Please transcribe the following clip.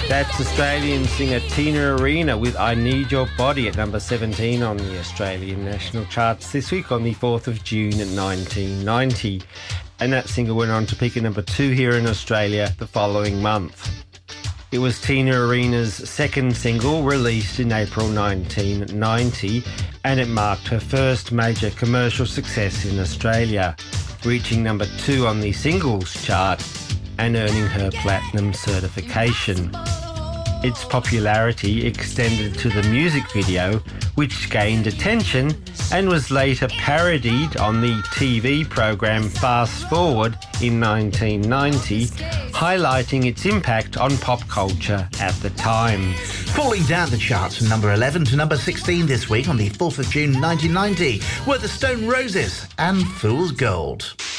That's Australian singer Tina Arena with I Need Your Body at number 17 on the Australian national charts this week on the 4th of June 1990. And that single went on to peak at number 2 here in Australia the following month. It was Tina Arena's second single, released in April 1990, and it marked her first major commercial success in Australia, reaching number 2 on the singles chart and earning her platinum certification. Its popularity extended to the music video, which gained attention and was later parodied on the TV program Fast Forward in 1990, highlighting its impact on pop culture at the time. Falling down the charts from number 11 to number 16 this week on the 4th of June 1990 were the Stone Roses and Fool's Gold.